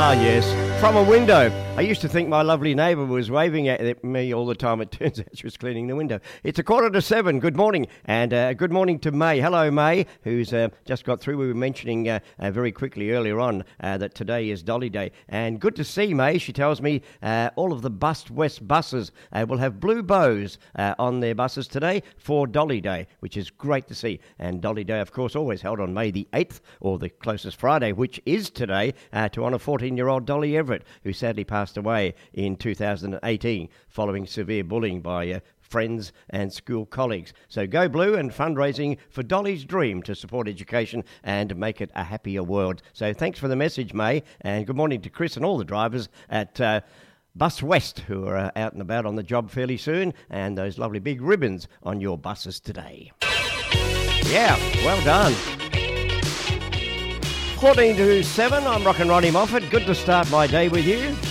Ah, yes, from a window. I used to think my lovely neighbour was waving at me all the time. It turns out she was cleaning the window. It's 6:45. Good morning, and good morning to May. Hello, May, who's just got through. We were mentioning very quickly earlier on that today is Dolly Day, and good to see May. She tells me all of the Bust West buses will have blue bows on their buses today for Dolly Day, which is great to see. And Dolly Day, of course, always held on May the 8th, or the closest Friday, which is today, to honour 14-year-old Dolly Everett, who sadly passed away in 2018 following severe bullying by friends and school colleagues. So go blue, and fundraising for Dolly's dream to support education and make it a happier world. So thanks for the message, May, and good morning to Chris and all the drivers at Bus West who are out and about on the job fairly soon, and those lovely big ribbons on your buses today. Yeah, well done. 14 to 7, I'm Rockin' Ronnie Moffat. Good to start my day with you.